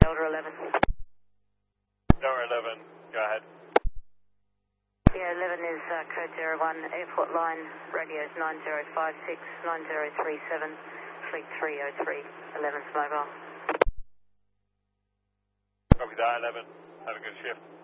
Delta 11. Delta 11, go ahead. Yeah, 11 is code 01, airport line, radios 9056, 9037, fleet 303, 11's mobile. Copy that, 11. Have a good shift.